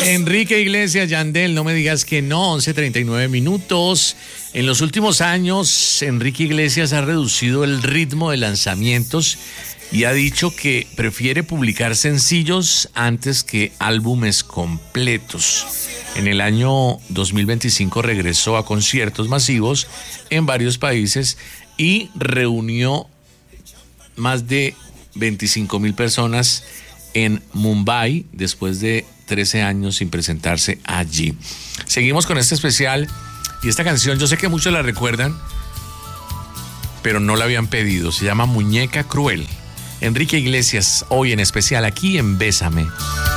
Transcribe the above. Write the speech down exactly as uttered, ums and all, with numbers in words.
Enrique Iglesias, Yandel, no me digas que no, once treinta y nueve minutos. En los últimos años, Enrique Iglesias ha reducido el ritmo de lanzamientos y ha dicho que prefiere publicar sencillos antes que álbumes completos. En el año dos mil veinticinco regresó a conciertos masivos en varios países y reunió más de veinticinco mil personas en Mumbai después de trece años sin presentarse allí. Seguimos con este especial y esta canción yo sé que muchos la recuerdan, pero no la habían pedido. Se llama Muñeca Cruel. Enrique Iglesias, hoy en especial aquí en Bésame.